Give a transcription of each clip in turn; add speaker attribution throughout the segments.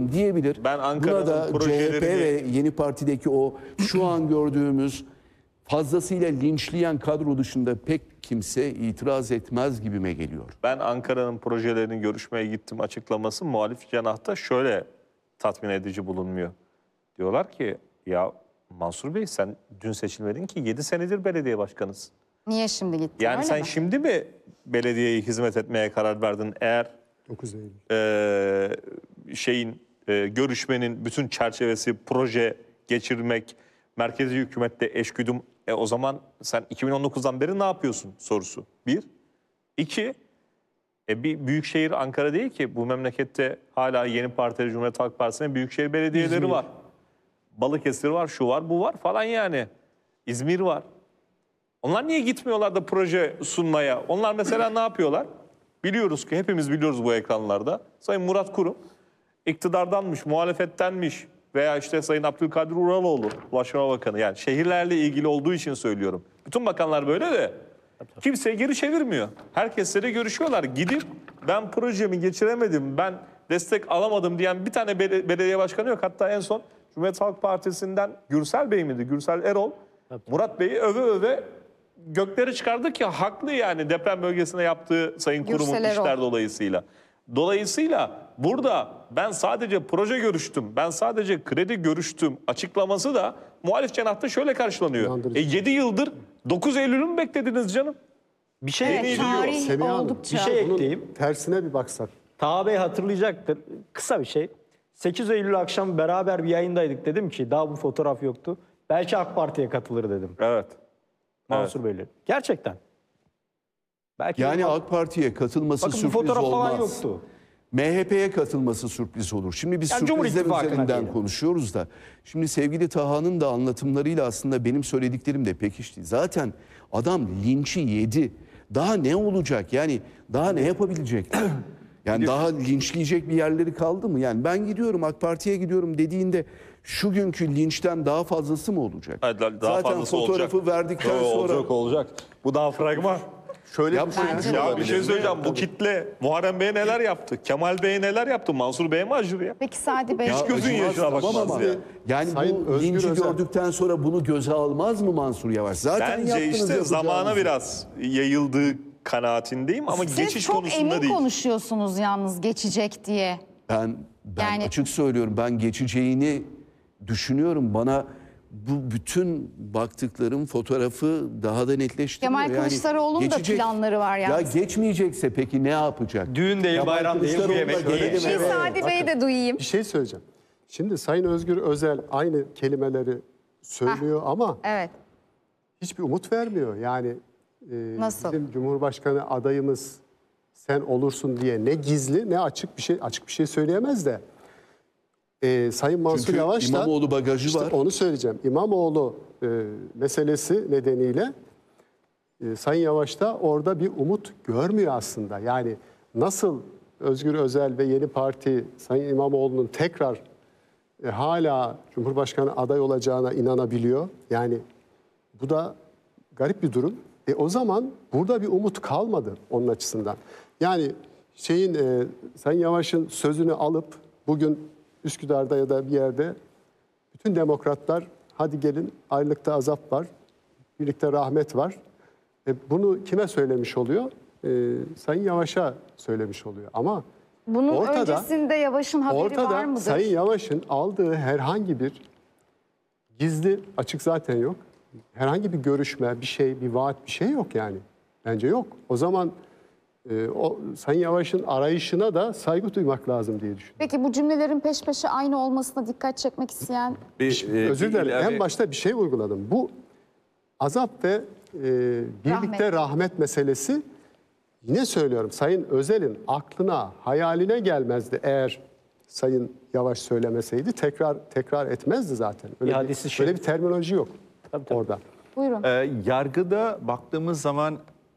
Speaker 1: katılıyorum diyebilir.
Speaker 2: Ben Ankara'nın
Speaker 1: Buna da
Speaker 2: projelerini-
Speaker 1: CHP ve Yeni Parti'deki o şu an gördüğümüz fazlasıyla linçleyen kadro dışında pek kimse itiraz etmez gibime geliyor.
Speaker 2: Ben Ankara'nın projelerini görüşmeye gittim açıklaması muhalif cenahta şöyle tatmin edici bulunmuyor. Diyorlar ki ya Mansur Bey sen dün seçilmedin ki 7 senedir belediye başkanısın.
Speaker 3: Niye şimdi gittin?
Speaker 2: Yani
Speaker 3: öyle
Speaker 2: sen
Speaker 3: mi?
Speaker 2: şimdi mi belediyeye hizmet etmeye karar verdin? Eğer
Speaker 4: 9 Eylül.
Speaker 2: görüşmenin bütün çerçevesi proje geçirmek, merkezi hükümette eşgüdüm, o zaman sen 2019'dan beri ne yapıyorsun sorusu. Bir. İki, bir büyükşehir Ankara değil ki, bu memlekette hala Yeni Parti, Cumhuriyet Halk Partisi'nin büyükşehir belediyeleri var. Balıkesir var, şu var, bu var falan yani. İzmir var. Onlar niye gitmiyorlar da proje sunmaya? Onlar mesela ne yapıyorlar? Biliyoruz ki, hepimiz biliyoruz bu ekranlarda. Sayın Murat Kurum iktidardanmış, muhalefettenmiş veya işte Sayın Abdülkadir Uraloğlu, Ulaştırma Bakanı. Yani şehirlerle ilgili olduğu için söylüyorum. Bütün bakanlar böyle de kimseye geri çevirmiyor. Herkesle de görüşüyorlar. Gidip ben projemi geçiremedim, ben destek alamadım diyen bir tane belediye başkanı yok. Hatta en son Cumhuriyet Halk Partisi'nden Gürsel Bey miydi? Gürsel Erol, Murat Bey'i öve öve gökleri çıkardı ki haklı yani deprem bölgesinde yaptığı Sayın Kurum'un
Speaker 3: Gürsel Erol.
Speaker 2: işler dolayısıyla. Dolayısıyla burada ben sadece proje görüştüm, ben sadece kredi görüştüm açıklaması da muhalif cenahta şöyle karşılanıyor.
Speaker 4: İnandırıcı.
Speaker 2: 7 yıldır 9 Eylül'ü mü beklediniz canım?
Speaker 5: Bir şey
Speaker 3: Evet,
Speaker 2: diyor.
Speaker 3: tarih
Speaker 4: Semiha Hanım,
Speaker 3: oldukça.
Speaker 5: Bir şey
Speaker 4: Bunun
Speaker 5: ekleyeyim.
Speaker 4: tersine bir baksak.
Speaker 5: Taha Bey hatırlayacaktır. Kısa bir şey. 8 Eylül akşam beraber bir yayındaydık, dedim ki daha bu fotoğraf yoktu. Belki AK Parti'ye katılır dedim.
Speaker 2: Evet.
Speaker 5: Mansur Bey'le. Gerçekten. Belki
Speaker 1: Yani AK Parti'ye katılması
Speaker 5: bakın bu
Speaker 1: sürpriz
Speaker 5: fotoğraf
Speaker 1: olmaz.
Speaker 5: falan yoktu.
Speaker 1: MHP'ye katılması sürpriz olur. Şimdi biz
Speaker 5: Yani Cumhur
Speaker 1: sürprizler
Speaker 5: İttifakı'na
Speaker 1: üzerinden
Speaker 5: diyelim.
Speaker 1: konuşuyoruz da. Şimdi sevgili Taha'nın da anlatımlarıyla aslında benim söylediklerim de pekişti. Zaten adam linçi yedi. Daha ne olacak? Yani daha ne yapabilecekler? Yani daha linçleyecek bir yerleri kaldı mı? Yani ben gidiyorum AK Parti'ye gidiyorum dediğinde şu günkü linçten daha fazlası mı olacak?
Speaker 2: Hayır, daha
Speaker 1: Zaten
Speaker 2: fazlası
Speaker 1: fotoğrafı
Speaker 2: olacak.
Speaker 1: verdikten sonra...
Speaker 2: Olacak. Bu daha fragman.
Speaker 6: Şöyle
Speaker 1: Yapma
Speaker 6: bir şey
Speaker 1: ya.
Speaker 3: Bence
Speaker 2: Ya bir
Speaker 6: olabilir
Speaker 2: şey
Speaker 6: mi?
Speaker 2: söyleyeceğim. Bu kitle Muharrem Bey'e neler yaptı? Kemal Bey'e neler yaptı? Mansur Bey'e mi acır ya?
Speaker 3: Peki Sadi Bey.
Speaker 2: Hiç gözün
Speaker 1: acımaz,
Speaker 2: yaşına
Speaker 1: tamam
Speaker 2: bakmaz
Speaker 1: ama
Speaker 2: ya.
Speaker 1: yani
Speaker 4: Sayın
Speaker 1: bu
Speaker 4: Özgür
Speaker 1: linci
Speaker 4: Özel-
Speaker 1: gördükten sonra bunu göze almaz mı Mansur Yavaş? Zaten
Speaker 2: Bence
Speaker 1: yaptınız
Speaker 2: işte
Speaker 1: yapacağınızı.
Speaker 2: zamana biraz yayıldığı kanaatindeyim ama
Speaker 3: Siz
Speaker 2: geçiş
Speaker 3: çok
Speaker 2: konusunda
Speaker 3: emin
Speaker 2: değil.
Speaker 3: konuşuyorsunuz yalnız geçecek diye.
Speaker 1: Ben
Speaker 3: Yani-
Speaker 1: açık söylüyorum, ben geçeceğini düşünüyorum. Bana bu bütün baktıklarım fotoğrafı daha da netleştiriyor.
Speaker 3: Kemal Kılıçdaroğlu'nun da planları var
Speaker 1: Ya
Speaker 3: yalnız.
Speaker 1: geçmeyecekse peki ne yapacak?
Speaker 5: Düğün değil,
Speaker 1: Kemal
Speaker 5: bayram değil, bu
Speaker 1: Kılıçdaroğlu'na
Speaker 5: yemek değil.
Speaker 1: gelelim,
Speaker 3: Bir
Speaker 1: evet.
Speaker 3: Sadi Bey'i de duyayım.
Speaker 4: Bir şey söyleyeceğim. Şimdi Sayın Özgür Özel aynı kelimeleri söylüyor ama
Speaker 3: Evet.
Speaker 4: hiçbir umut vermiyor. Yani
Speaker 3: Nasıl?
Speaker 4: bizim Cumhurbaşkanı adayımız sen olursun diye ne gizli ne açık bir şey söyleyemez de. Sayın Mansur
Speaker 1: Çünkü
Speaker 4: Yavaş da
Speaker 1: İmamoğlu bagajı
Speaker 4: işte
Speaker 1: var.
Speaker 4: onu söyleyeceğim. İmamoğlu meselesi nedeniyle Sayın Yavaş da orada bir umut görmüyor aslında. Yani nasıl Özgür Özel ve Yeni Parti Sayın İmamoğlu'nun tekrar hala Cumhurbaşkanı aday olacağına inanabiliyor. Yani bu da garip bir durum. O zaman burada bir umut kalmadı onun açısından. Yani Sayın Yavaş'ın sözünü alıp bugün Üsküdar'da ya da bir yerde bütün demokratlar hadi gelin ayrılıkta azap var, birlikte rahmet var. Bunu kime söylemiş oluyor? Sayın Yavaş'a söylemiş oluyor. Ama
Speaker 3: Bunun
Speaker 4: ortada-
Speaker 3: öncesinde Yavaş'ın haberi var
Speaker 4: ortada
Speaker 3: mıdır?
Speaker 4: Sayın Yavaş'ın aldığı herhangi bir gizli, açık zaten yok. Herhangi bir görüşme, bir şey, bir vaat bir şey yok yani. Bence yok. O zaman Sayın Yavaş'ın arayışına da saygı duymak lazım diye düşünüyorum.
Speaker 3: Peki bu cümlelerin peş peşe aynı olmasına dikkat çekmek isteyen...
Speaker 4: Özür dilerim. En başta bir şey uyguladım. Bu azap ve birlikte rahmet meselesi, yine söylüyorum, Sayın Özel'in aklına, hayaline gelmezdi eğer Sayın Yavaş söylemeseydi. Tekrar etmezdi zaten. Öyle
Speaker 5: hadisi şey.
Speaker 4: öyle bir terminoloji yok
Speaker 5: Tabii.
Speaker 4: orada.
Speaker 3: Buyurun.
Speaker 6: Yargıda baktığımız zaman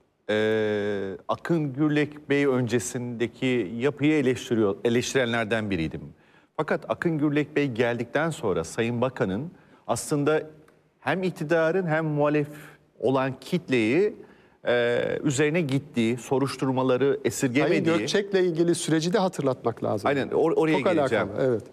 Speaker 6: Akın Gürlek Bey öncesindeki yapıyı eleştirenlerden biriydim. Fakat Akın Gürlek Bey geldikten sonra Sayın Bakan'ın aslında hem iktidarın hem muhalif olan kitleyi üzerine gittiği, soruşturmaları
Speaker 4: Sayın
Speaker 6: esirgemediği...
Speaker 4: Gökçek'le ilgili süreci de hatırlatmak lazım.
Speaker 6: Aynen oraya
Speaker 4: Çok
Speaker 6: geleceğim.
Speaker 4: alakalı, evet.